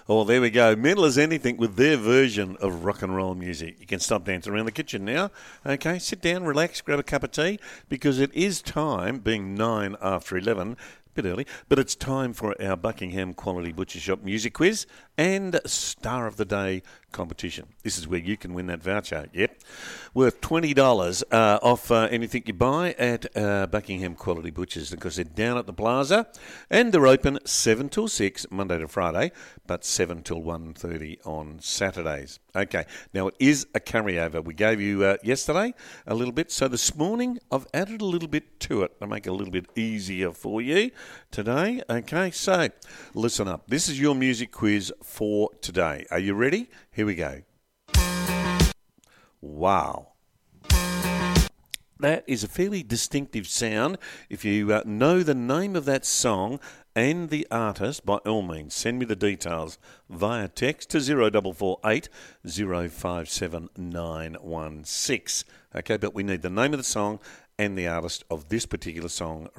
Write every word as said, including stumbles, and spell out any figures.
Oh, there we go. Mental as Anything with their version of rock and roll music. You can stop dancing around the kitchen now. Okay, sit down, relax, grab a cup of tea, because it is time, being nine after eleven, bit early, but it's time for our Buckingham Quality Butcher Shop music quiz and Star of the Day competition. This is where you can win that voucher, yep, worth twenty dollars uh, off uh, anything you buy at uh, Buckingham Quality Butchers, because they're down at the Plaza and they're open seven till six, Monday to Friday, but seven till one thirty on Saturdays. Okay, now it is a carryover. We gave you uh, yesterday a little bit, so this morning I've added a little bit to it to make it a little bit easier for you today. Okay, so listen up. This is your music quiz for today. Are you ready? Here we go. Wow. That is a fairly distinctive sound. If you uh, know the name of that song and the artist, by all means, send me the details via text to zero four four eight zero five seven nine one six. Okay, but we need the name of the song and the artist of this particular song